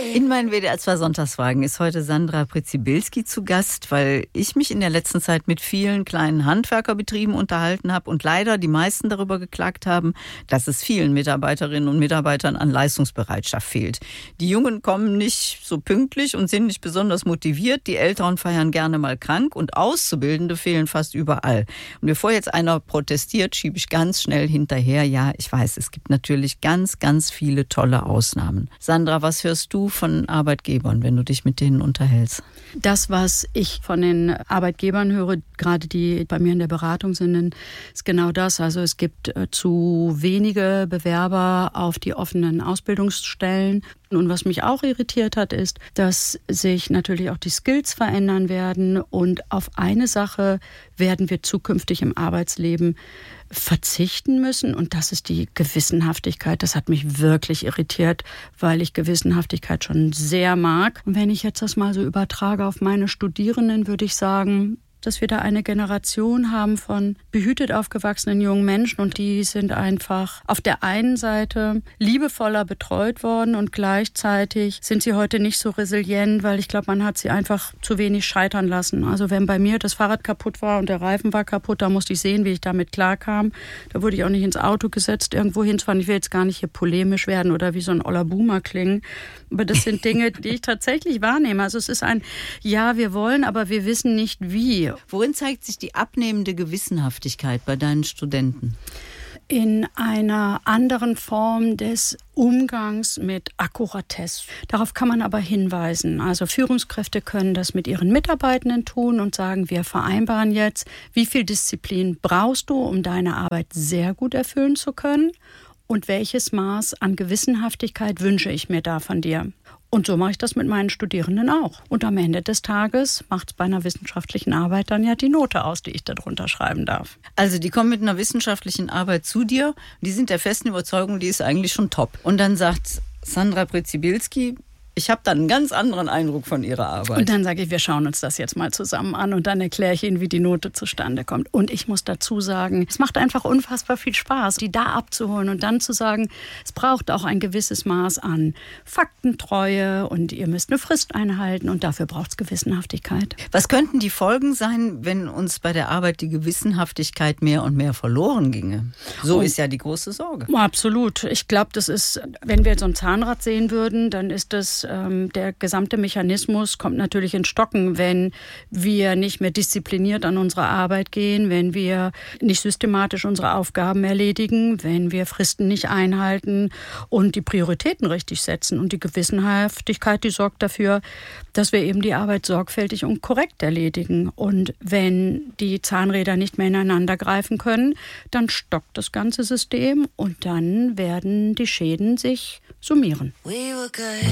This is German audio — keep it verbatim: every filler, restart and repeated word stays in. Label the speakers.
Speaker 1: In meinen W D R zwei Sonntagsfragen ist heute Sandra Prezibilski zu Gast, weil ich mich in der letzten Zeit mit vielen kleinen Handwerkerbetrieben unterhalten habe und leider die meisten darüber geklagt haben, dass es vielen Mitarbeiterinnen und Mitarbeitern an Leistungsbereitschaft fehlt. Die Jungen kommen nicht so pünktlich und sind nicht besonders motiviert, die Älteren feiern gerne mal krank und Auszubildende fehlen fast überall. Und bevor jetzt einer protestiert, schiebe ich ganz schnell hinterher, ja, ich weiß, es gibt natürlich ganz, ganz viele tolle Ausnahmen. Sandra, was hörst du von Arbeitgebern, wenn du dich mit denen unterhältst?
Speaker 2: Das, was ich von den Arbeitgebern höre, gerade die bei mir in der Beratung sind, ist genau das. Also es gibt zu wenige Bewerber auf die offenen Ausbildungsstellen. Und was mich auch irritiert hat, ist, dass sich natürlich auch die Skills verändern werden. Und auf eine Sache werden wir zukünftig im Arbeitsleben verzichten müssen. Und das ist die Gewissenhaftigkeit. Das hat mich wirklich irritiert, weil ich Gewissenhaftigkeit schon sehr mag. Und wenn ich jetzt das mal so übertrage auf meine Studierenden, würde ich sagen, dass wir da eine Generation haben von behütet aufgewachsenen jungen Menschen und die sind einfach auf der einen Seite liebevoller betreut worden und gleichzeitig sind sie heute nicht so resilient, weil ich glaube, man hat sie einfach zu wenig scheitern lassen. Also wenn bei mir das Fahrrad kaputt war und der Reifen war kaputt, da musste ich sehen, wie ich damit klarkam. Da wurde ich auch nicht ins Auto gesetzt, irgendwo hinzufahren. Ich will jetzt gar nicht hier polemisch werden oder wie so ein oller Boomer klingen, aber das sind Dinge, die ich tatsächlich wahrnehme. Also es ist ein, ja, wir wollen, aber wir wissen nicht wie.
Speaker 1: Worin zeigt sich die abnehmende Gewissenhaftigkeit bei deinen Studenten?
Speaker 2: In einer anderen Form des Umgangs mit Akkuratesse. Darauf kann man aber hinweisen. Also Führungskräfte können das mit ihren Mitarbeitenden tun und sagen, wir vereinbaren jetzt, wie viel Disziplin brauchst du, um deine Arbeit sehr gut erfüllen zu können und welches Maß an Gewissenhaftigkeit wünsche ich mir da von dir. Und so mache ich das mit meinen Studierenden auch. Und am Ende des Tages macht es bei einer wissenschaftlichen Arbeit dann ja die Note aus, die ich da drunter schreiben darf.
Speaker 1: Also die kommen mit einer wissenschaftlichen Arbeit zu dir, die sind der festen Überzeugung, die ist eigentlich schon top. Und dann sagt Sandra Prezibilski, ich habe dann einen ganz anderen Eindruck von ihrer Arbeit.
Speaker 2: Und dann sage ich, wir schauen uns das jetzt mal zusammen an und dann erkläre ich Ihnen, wie die Note zustande kommt. Und ich muss dazu sagen, es macht einfach unfassbar viel Spaß, die da abzuholen und dann zu sagen, es braucht auch ein gewisses Maß an Faktentreue und ihr müsst eine Frist einhalten und dafür braucht es Gewissenhaftigkeit.
Speaker 1: Was könnten die Folgen sein, wenn uns bei der Arbeit die Gewissenhaftigkeit mehr und mehr verloren ginge? So oh. ist ja die große Sorge.
Speaker 2: Absolut. Ich glaube, das ist, wenn wir so ein Zahnrad sehen würden, dann ist das der gesamte Mechanismus kommt natürlich ins Stocken, wenn wir nicht mehr diszipliniert an unsere Arbeit gehen, wenn wir nicht systematisch unsere Aufgaben erledigen, wenn wir Fristen nicht einhalten und die Prioritäten richtig setzen. Und die Gewissenhaftigkeit, die sorgt dafür, dass wir eben die Arbeit sorgfältig und korrekt erledigen. Und wenn die Zahnräder nicht mehr ineinander greifen können, dann stockt das ganze System und dann werden die Schäden sich summieren.